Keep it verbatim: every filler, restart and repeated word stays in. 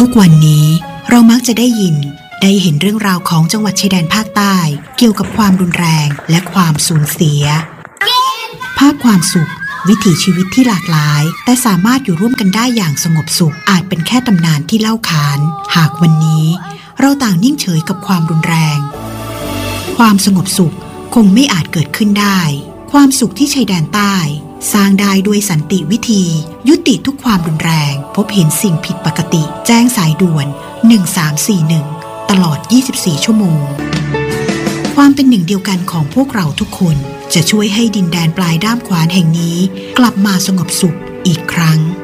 ทุกวันนี้เรามักจะได้ยินได้เห็นเรื่องราวของจังหวัดชายแดนภาคใต้เกี่ยวกับความรุนแรงและความสูญเสียภาพความสุขวิถีชีวิตที่หลากหลายแต่สามารถอยู่ร่วมกันได้อย่างสงบสุขอาจเป็นแค่ตำนานที่เล่าขานหากวันนี้เราต่างนิ่งเฉยกับความรุนแรงความสงบสุขคงไม่อาจเกิดขึ้นได้ความสุขที่ชายแดนใต้สร้างได้ด้วยสันติวิธียุติทุกความรุนแรงพบเห็นสิ่งผิดปกติแจ้งสายด่วนหนึ่งสามสี่หนึ่งตลอดยี่สิบสี่ชั่วโมงความเป็นหนึ่งเดียวกันของพวกเราทุกคนจะช่วยให้ดินแดนปลายด้ามขวานแห่งนี้กลับมาสงบสุขอีกครั้ง